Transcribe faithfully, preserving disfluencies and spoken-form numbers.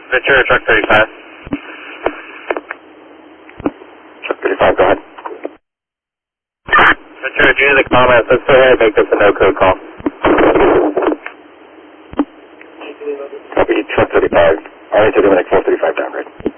Ventura, truck thirty-five. Truck thirty-five, go ahead. Ventura, due to the comments, let's go ahead and make this a no-code call. Copy, truck thirty-five. Alright, taking the next four thirty-five down, right?